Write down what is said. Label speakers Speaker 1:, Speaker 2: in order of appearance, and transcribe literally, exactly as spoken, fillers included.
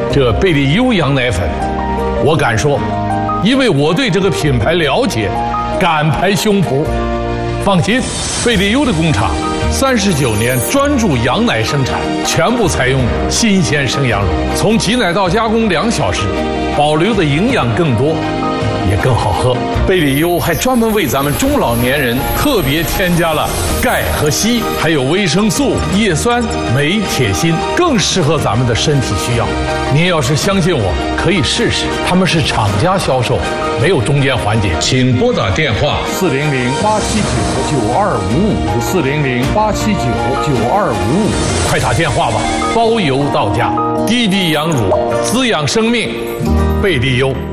Speaker 1: 这贝利优羊奶粉，我敢说，因为我对这个品牌了解，敢拍胸脯。放心，贝利优的工厂三十九年专注羊奶生产，全部采用新鲜生羊乳，从挤奶到加工两小时，保留的营养更多，也更好喝。贝利优还专门为咱们中老年人特别添加了钙和硒，还有维生素、叶酸、镁、铁、锌，更适合咱们的身体需要。您要是相信我，可以试试。他们是厂家销售，没有中间环节。请拨打电话四零零八七九九二五五四零零八七九九二五五，快打电话吧，包邮到家。低低羊乳，滋养生命，贝利优。